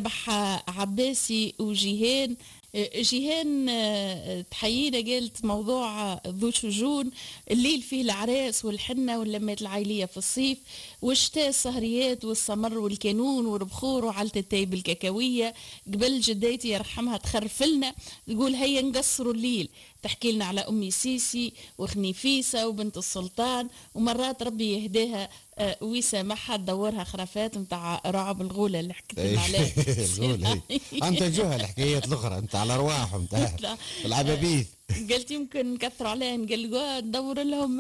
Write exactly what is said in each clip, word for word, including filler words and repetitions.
ربح عباسي وجيهان. جيهان تحيينا قالت موضوع ذو شجون، الليل فيه العراس والحنة واللمات العائلية في الصيف، والشتاء السهريات والسمر والكانون والبخور وعلة التايب الكاكاوية. قبل جداتي يرحمها تخرفلنا تقول هيا نقصروا الليل، تحكي لنا على أمي سيسي وخنيفيسة وبنت السلطان، ومرات ربي يهداها آه ويسامحها تدورها خرافات نتاع رعب الغولة اللي حكيت لنا عليها. الغولة انت جوها الحكايات الاخرى انت على ارواحهم نتاع العبابيث. قلت يمكن نكثروا عليها، نقلقوها ندور لهم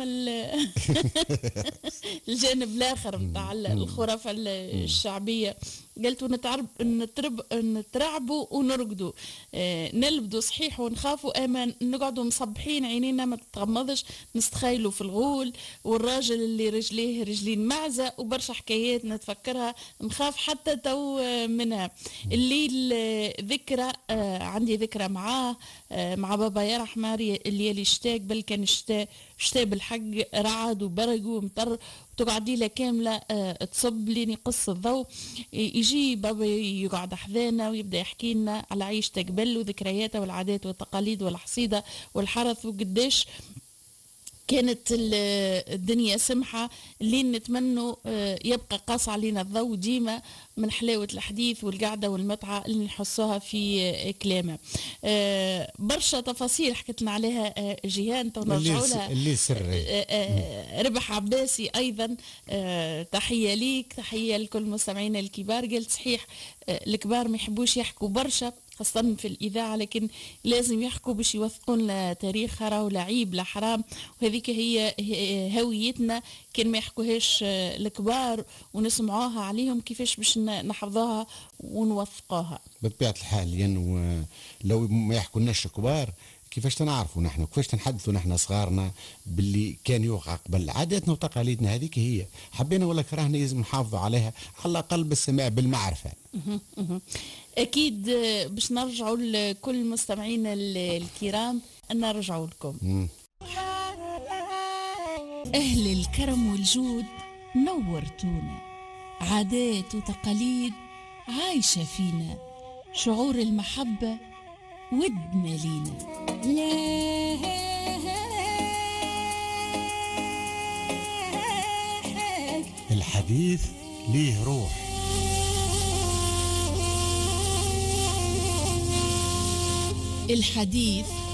الجانب الاخر نتاع الخرافه الشعبيه. قلت نتعرب نترب نترعبوا ونرقدوا، آه نلبدوا صحيح ونخافوا اما نقعدوا مصبحين عينينا ما تتغمضش، نستخيلوا في الغول والراجل اللي رجليه رجلين معزه وبرشا حكايات نتفكرها نخاف حتى تو منها. الليل ذكرى، آه عندي ذكرى معاه آه مع بابا يرحمه اللي اشتاق بل كان اشتاق شتاء بالحق، رعد وبرق ومطر وتقعدي له كامله أه تصب لين يقص الضوء. يجي بابا يقعد حذانا ويبدا يحكي لنا على عيشته قبل وذكرياته والعادات والتقاليد والحصيده والحرث وقداش كانت الدنيا سمحة. اللي نتمنوا يبقى قاص علينا الضوء ديما من حلاوة الحديث والقعدة والمتعة اللي نحسوها في كلامه. برشا تفاصيل حكت لنا عليها جيهان تنرجعوا لها. اللي سري ربح عباسي أيضا تحية ليك، تحية لكل مستمعينا الكبار. قلت صحيح الكبار ما يحبوش يحكوا برشا خاصة في الإذاعة، لكن لازم يحكوا باش يوثقون لنا تاريخها، راهو لعيب لا حرام، وهذيك هي هويتنا. كان ما يحكوهاش الكبار ونسمعوها عليهم كيفاش باش نحفظوها ونوثقوها بطبيعة الحال. يعني لو ما يحكولناش الكبار كيفاش تنعرفوا نحن، كيفاش تنحدثوا نحن صغارنا باللي كان يوقع قبل. عاداتنا وتقاليدنا هذيك هي، حبينا ولا كرهنا لازم نحافظوا عليها على الأقل بالسماع بالمعرفة. أكيد باش نرجعوا لكل مستمعينا الكرام، نرجعوا لكم. أهل الكرم والجود نورتونا، عادات وتقاليد عايشة فينا، شعور المحبة ودنا لينا. الحديث ليه روح. الحديث